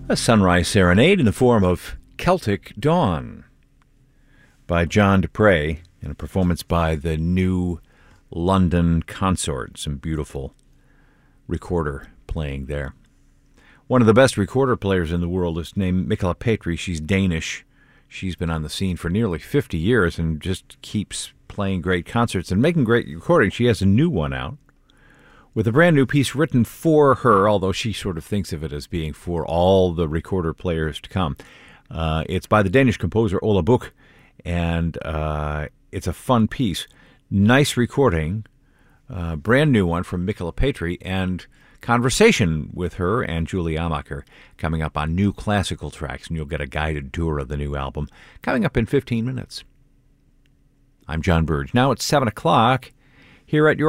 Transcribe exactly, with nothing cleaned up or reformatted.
A sunrise serenade in the form of Celtic Dawn by John Dupre in a performance by the New London Consort. Some beautiful recorder playing there. One of the best recorder players in the world is named Michala Petri. She's Danish. She's been on the scene for nearly fifty years and just keeps playing great concerts and making great recordings. She has a new one out with a brand new piece written for her, although she sort of thinks of it as being for all the recorder players to come. Uh, it's by the Danish composer Ola Buch, and uh, it's a fun piece. Nice recording, uh, brand new one from Michala Petri, and conversation with her and Julie Amacher coming up on New Classical Tracks, and you'll get a guided tour of the new album coming up in fifteen minutes. I'm John Burge. Now it's seven o'clock here at your